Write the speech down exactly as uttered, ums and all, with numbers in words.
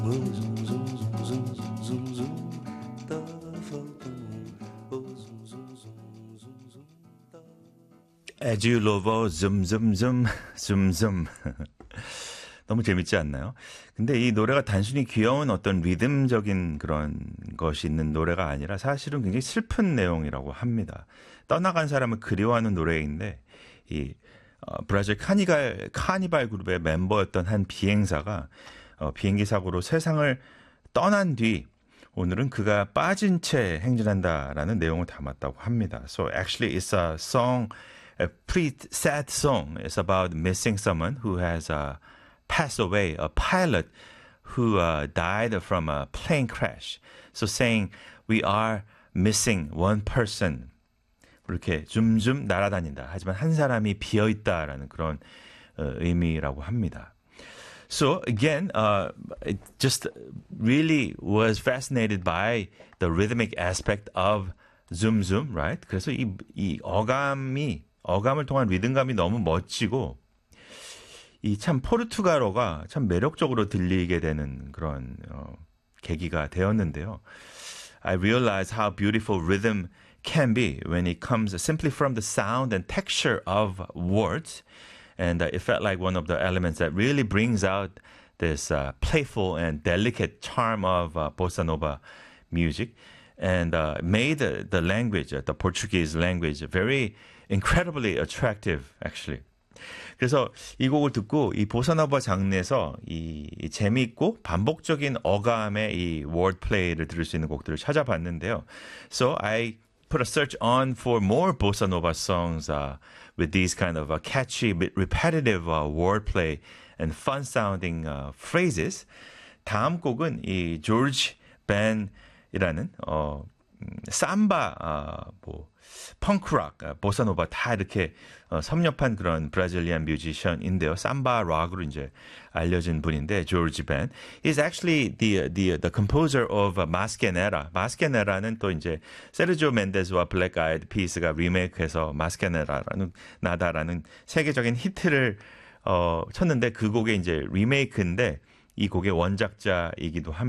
As you love, zoom, zoom, zoom, zoom, zoom. 너무 재밌지 않나요? 근데 이 노래가 단순히 귀여운 어떤 리듬적인 그런 것이 있는 노래가 아니라 사실은 굉장히 슬픈 내용이라고 합니다. 떠나간 사람을 그리워하는 노래인데 이 어, 브라질 카니발, 카니발 그룹의 멤버였던 한 비행사가 어, 비행기 사고로 세상을 떠난 뒤 오늘은 그가 빠진 채 행진한다라는 내용을 담았다고 합니다. So actually it's a song, a pretty sad song. It's about missing someone who has uh, passed away, a pilot who uh, died from a plane crash. So saying we are missing one person. 이렇게 줌줌 날아다닌다. 하지만 한 사람이 비어있다라는 그런 어, 의미라고 합니다. So again, uh, it just really was fascinated by the rhythmic aspect of Zoom Zoom, right? 그래서 이, 이 어감이, 어감을 통한 리듬감이 너무 멋지고, 이 참 포르투갈어가 참 매력적으로 들리게 되는 그런 어, 계기가 되었는데요. I realized how beautiful rhythm can be when it comes simply from the sound and texture of words. And uh, it felt like one of the elements that really brings out this uh, playful and delicate charm of uh, bossa nova music and uh, made the, the language, uh, the Portuguese language, very incredibly attractive, actually. 그래서 이 곡을 듣고 이 보사노바 장르에서 이, 이 재미있고 반복적인 어감의 이 wordplay를 들을 수 있는 곡들을 찾아봤는데요. So I put a search on for more bossa nova songs uh, with these kind of uh, catchy, repetitive uh, wordplay and fun-sounding uh, phrases. 다음 곡은 이 조지 벤이라는 어, 삼바, 어, 뭐 펑크락, 보사노바 다 이렇게 어, 섭렵한 그런 브라질리안 뮤지션인데요. 삼바 락으로 이제 알려진 분인데 조지 벤 is actually the the the composer of 마스케네라. 마스케네라는 또 이제 세르지오 멘데스와 블랙 아이드 피스가 리메이크해서 마스케네라라는 나다라는 세계적인 히트를 어, 쳤는데 그 곡의 이제 리메이크인데 이 곡의 원작자이기도 합니다.